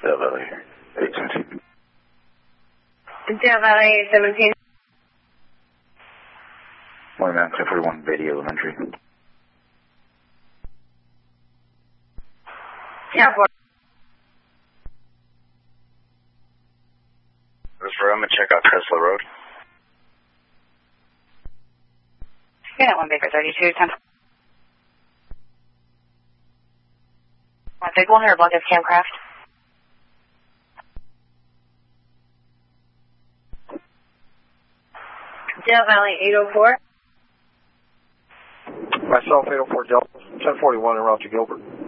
Del Valle 817. Del Valle 17. Morning, Mountain Cliff 41, Beatty Elementary. Yeah, boy. This room and check out Tesla Road. Yeah, 1 Baker 32, 10. Big one here, block of Camcraft. Del Valle 804. Myself, 804 Delta, 1041 in route to Gilbert.